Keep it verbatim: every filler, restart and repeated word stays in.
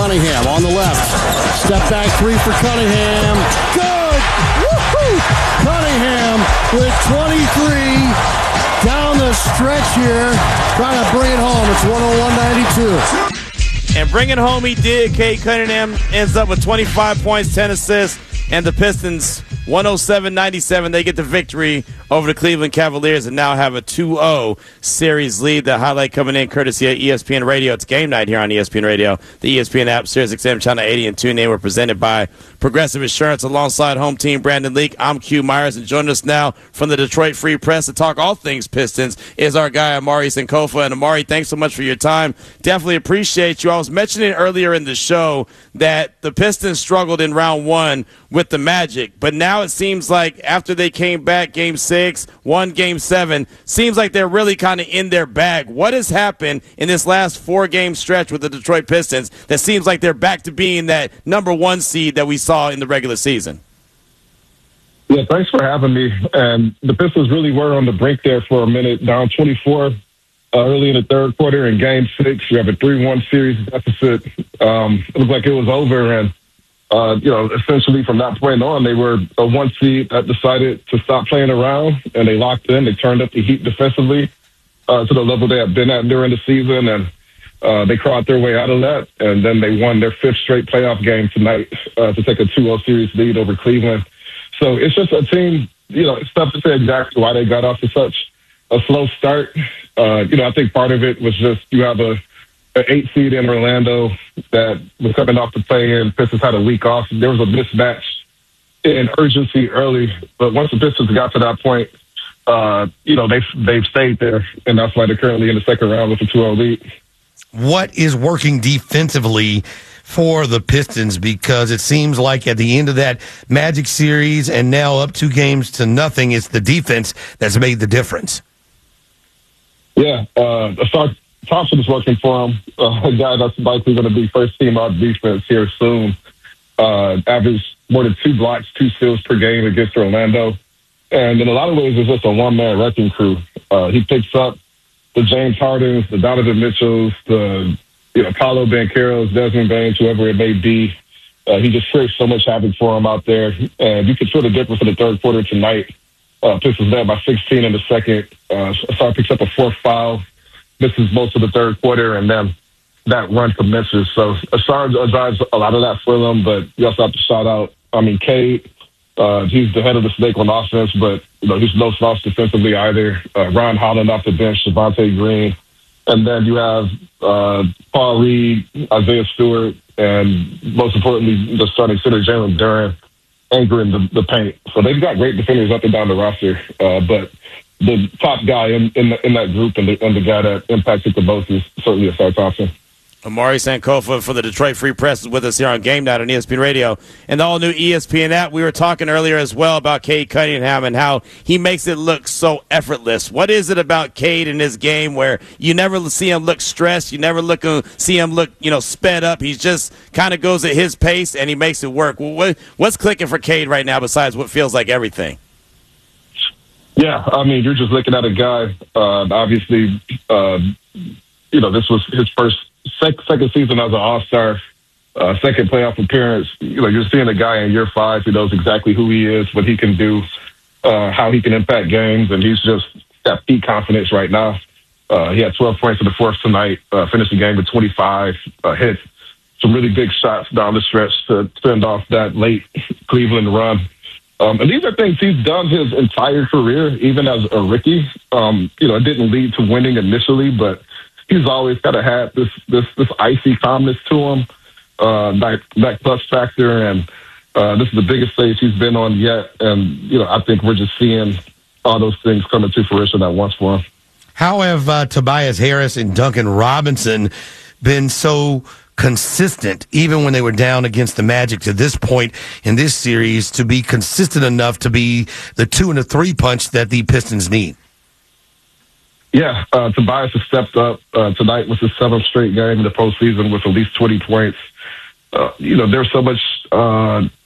Cunningham on the left. Step back three for Cunningham. Good! Woo-hoo! Cunningham with twenty-three down the stretch here. Trying to bring it home. It's one oh one ninety-two. And bring it home he did. Cade Cunningham ends up with twenty-five points, ten assists, and the Pistons one oh seven ninety-seven. They get the victory over the Cleveland Cavaliers and now have a two oh series lead. The highlight coming in courtesy of E S P N Radio. It's game night here on E S P N Radio. The E S P N app, SiriusXM Channel eighty and TuneIn were presented by Progressive Insurance alongside home team Brandon Leak. I'm Q Myers, and joining us now from the Detroit Free Press to talk all things Pistons is our guy Amari Sankofa. And Amari, thanks so much for your time. Definitely appreciate you. I was mentioning earlier in the show that the Pistons struggled in round one with the Magic, but now it seems like after they came back game six, won game seven, seems like they're really kind of in their bag. What has happened in this last four-game stretch with the Detroit Pistons that seems like they're back to being that number one seed that we saw in the regular season? Yeah, thanks for having me. And the Pistons really were on the brink there for a minute, down twenty-four uh, early in the third quarter. In game six, you have a three one series deficit. Um, it looked like it was over, and Uh, you know, essentially from that point on, they were a one seed that decided to stop playing around, and they locked in. They turned up the heat defensively uh, to the level they had been at during the season, and uh, they clawed their way out of that. And then they won their fifth straight playoff game tonight uh, to take a two oh series lead over Cleveland. So it's just a team, you know, it's tough to say exactly why they got off to such a slow start. Uh, you know, I think part of it was just you have a an eight seed in Orlando that was coming off the play-in. Pistons had a week off. There was a mismatch in urgency early, but once the Pistons got to that point, uh, you know, they've, they've stayed there, and that's why they're currently in the second round with a two oh lead. What is working defensively for the Pistons? Because it seems like at the end of that Magic series and now up two games to nothing, it's the defense that's made the difference. Yeah, uh, Asar Thompson is working for him, uh, a guy that's likely going to be first team out defense here soon. Uh, averaged more than two blocks, two steals per game against Orlando. And in a lot of ways, it's just a one-man wrecking crew. Uh, he picks up the James Hardens, the Donovan Mitchells, the you know, Paolo Bancheros, Desmond Bain, whoever it may be. Uh, he just creates so much havoc for him out there. And you can feel the difference in the third quarter tonight. Uh, Pistons led by sixteen in the second. Uh, Asar picks up a fourth foul. Misses most of the third quarter, and then that run commences. So Asar drives a lot of that for them, but you also have to shout out, I mean, Cade, uh, he's the head of the snake on offense, but you know he's no slouch defensively either. Uh, Ron Holland off the bench, Javonte Green. And then you have uh, Paul Reed, Isaiah Stewart, and most importantly, the starting center, Jalen Duren, anchoring the, the paint. So they've got great defenders up and down the roster, uh, but the top guy in in, the, in that group and the, and the guy that impacts it the most is certainly Asar Thompson. Amari Sankofa for the Detroit Free Press is with us here on Game Night on E S P N Radio and the all-new E S P N app. We were talking earlier as well about Cade Cunningham and how he makes it look so effortless. What is it about Cade in this game where you never see him look stressed, you never look see him look you know sped up? He just kind of goes at his pace and he makes it work. What, what's clicking for Cade right now besides what feels like everything? Yeah, I mean, you're just looking at a guy, uh, obviously, uh, you know, this was his first, sec- second season as an All-Star, uh, second playoff appearance. You know, you're seeing a guy in year five who knows exactly who he is, what he can do, uh, how he can impact games, and he's just got peak confidence right now. Uh, he had twelve points in the fourth tonight, uh, finished the game with twenty-five, uh, hit some really big shots down the stretch to send off that late Cleveland run. Um, and these are things he's done his entire career, even as a rookie. Um, you know, it didn't lead to winning initially, but he's always kind of had this this this icy calmness to him, uh, that that plus factor, and uh, this is the biggest stage he's been on yet. And you know, I think we're just seeing all those things coming to fruition at once for him. How have uh, Tobias Harris and Duncan Robinson been so consistent, even when they were down against the Magic to this point in this series, to be consistent enough to be the two and the three punch that the Pistons need? Yeah, uh, Tobias has stepped up. Uh, tonight was his seventh straight game in the postseason with at least twenty points. Uh, you know, there's so much uh,